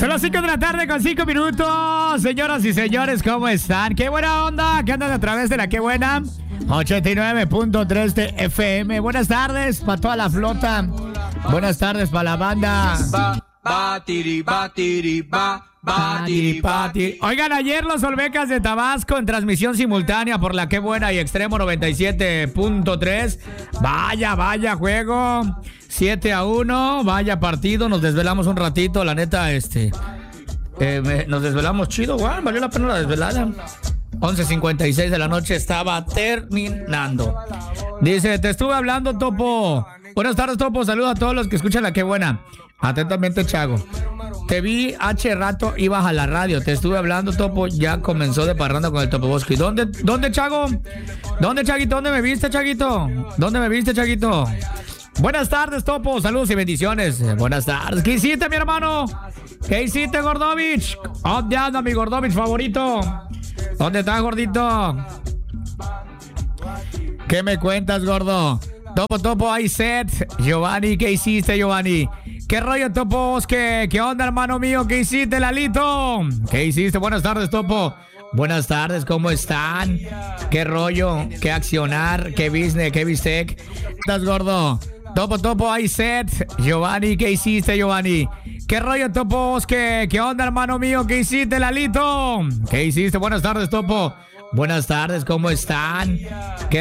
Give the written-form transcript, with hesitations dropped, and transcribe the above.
Son las 5 de la tarde con 5 minutos. Señoras y señores, ¿cómo están? ¡Qué buena onda! ¿Qué andan a través de la Qué Buena? 89.3 de FM. Buenas tardes para toda la flota. Buenas tardes para la banda. Oigan, ayer los Olmecas de Tabasco en transmisión simultánea por la Qué Buena y Extremo 97.3. Vaya juego. 7-1, vaya partido. Nos desvelamos un ratito, la neta, nos desvelamos chido, güey. Valió la pena la desvelada. 11:56 de la noche estaba terminando. Dice, te estuve hablando, Topo. Buenas tardes, Topo. Saludos a todos los que escuchan la Qué Buena. Atentamente, Chago. Te vi hace rato, ibas a la radio. Te estuve hablando, Topo. Ya comenzó de parranda con el Topo Bosque. ¿Dónde, Chago? ¿Dónde, Chaguito? ¿Dónde me viste, Chaguito? ¿Dónde me viste, Chaguito? Buenas tardes, Topo. Saludos y bendiciones. Buenas tardes. ¿Qué hiciste, mi hermano? ¿Qué hiciste, Gordovich? ¿Dónde anda mi Gordovich favorito? ¿Dónde está, gordito? ¿Qué me cuentas, gordo? Topo, hay set. Giovanni, ¿qué hiciste, Giovanni? ¿Qué rollo, Topo? ¿Qué onda, hermano mío? ¿Qué hiciste, Lalito? ¿Qué hiciste? Buenas tardes, Topo. Buenas tardes, ¿cómo están? ¿Qué rollo? ¿Qué accionar? ¿Qué business? ¿Qué bistec? ¿Estás, gordo? Topo, hay set. Giovanni, ¿qué hiciste, Giovanni? ¿Qué rollo, Topo? ¿Qué onda, hermano mío? ¿Qué hiciste, Lalito? ¿Qué hiciste? Buenas tardes, Topo. Buenas tardes, ¿cómo están? ¿Qué